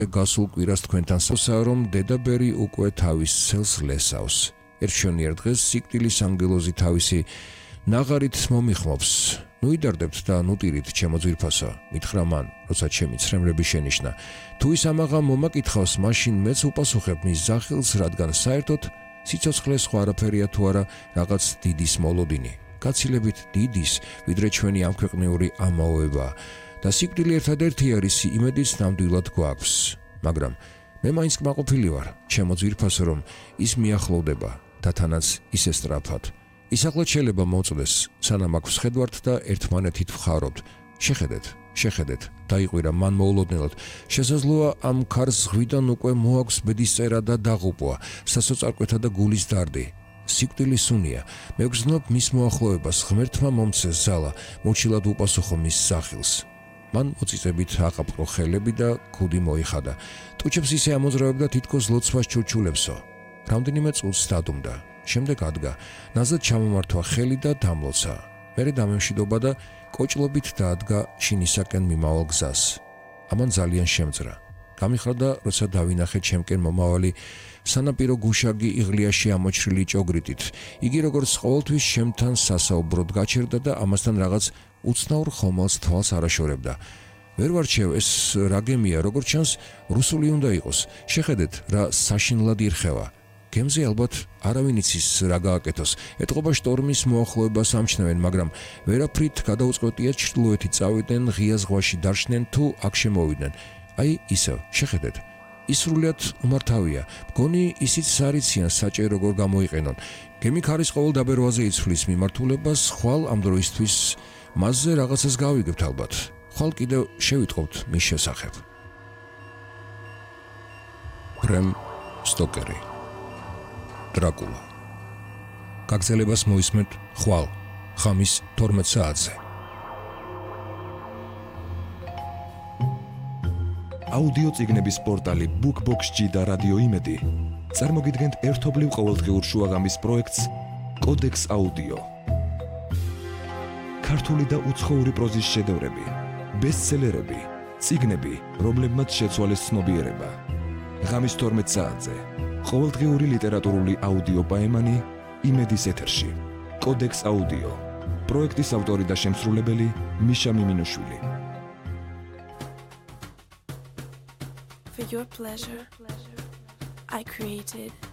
გასულ კვირას თქვენთან სავსაა, რომ დედაბერი უკვე თავის ცელს ლესავს. ერჩვენიერ დღეს სიკვდილის ანგელოზი თავისი ნაღარით მომიხმობს. ნუიდარდებთ და ნუტირით ჩემო ძვირფასო, მითხრა მან, როცა ჩემი ცრემლები შენიშნა. თუ ის ამაღამ მომაკითხავს, მაშინ მეც უპასუხებ მის ზახილს, რადგან საერთოდ სიცოცხლე სხვა არაფერია თუ არა რაღაც დიდის მოლოდინი. გაცილებით დიდის, ვიდრე ჩვენი ამქვეყნიური ამაოება და სიკვდილი ერთადერთი არის იმედიც ნამდვილად გვაქვს. მაგრამ მე მაინც კმაყოფილი ვარ, ჩემო ძვირფასო, რომ ის მიახლოვდება და თანაც ისე სწრაფად. ისახლად შეიძლება მოწდეს, სანამ აქ ვსხედვართ და ერთმანეთით ვხარობთ. შეხედეთ, დაიყვირა მან მოულოდნელად. შესაძლოა ამ ქარს ზღვიდან უკვე მოაქვს ბედისწერა და დაღუპვა, სასოწარკვეთა და გულის დარდი. სიკვდილი სუნია, მე ვგრძნობ მის მოახლოებას, ღმერთმა მომცეს ზალა, მორჩილად უპასუხო მის სახილს. მან მოწიწებით აყაფყო ხელები და ქუდი მოიხადა. ტუჩებს ისე ამოძრავებდა თითქოს ლოცვას ჩურჩულებსო. რამდენიმე წუთს დადუმდა. შემდეგ ადგა, ნაზად ჩამომართვა ხელი და დამლოცა. მერე დამემშვიდობა და კოჭლობით დაადგა შინისაკენ მიმავალ გზას. ამან ძალიან შემწრა. გამიხრდა, როცა დავინახე ჩემკენ მომავალი სანაპირო გუშაგი იღლიაში ამოჩრილი ჭოგრიტით. იგი როგორც ყოველთვის ჩემთან სასაუბროდ გაჩერდა და ამასთან რაღაც უცნაურ ხომალს თვალს არაშორებდა. ვერ ვარჩევ, ეს რა გემია, როგორც ჩანს, რუსული უნდა იყოს. შეხედეთ, რა საშინლად ირხევა. გემზე ალბათ არავინ იცის რა გააკეთოს. ეტყობა შტორმის მოახლოებას ამჩნევენ, მაგრამ ვერაფრით გადაუწყვეტია ჩრდილოეთით წავიდნენ, ღია ზღვაში დარჩნენ თუ აქ შემოვიდნენ. აი ისევ, შეხედეთ. ის სრულიად უმართავია. მგონი ისიც არიციან საჭე როგორ გამოიყენონ. გემი ქარის ყოველ დაბერვაზე იცვლის მიმართულებას, ხვალ ამ დროისთვის მასზე რაღაცას გავიგებთ ალბათ. ხვალ კიდევ შევიტყობთ მის შესახებ. ბრემ სტოკერი, დრაკულა. გაგრძელებას მოისმენთ ხვალ, ხამის 12 საათზე. აუდიო წიგნების პორტალი BookBox-G და რადიო იმედი წარმოგიდგენთ ერთობლივ ყოველდღიურ შუაღამის პროექტს კოდექს აუდიო. ქართული და უცხოური პროზის შედევრები, ბესტსელერები, წიგნები, რომლებმაც შეცვალეს ცნობიერება. ღამის 12 საათზე ყოველდღიური ლიტერატურული აუდიო პაემანი იმედის ეთერში. კოდექს აუდიო. პროექტის ავტორი და შემსრულებელი მიშა მიმინოშვილი. For your pleasure, I created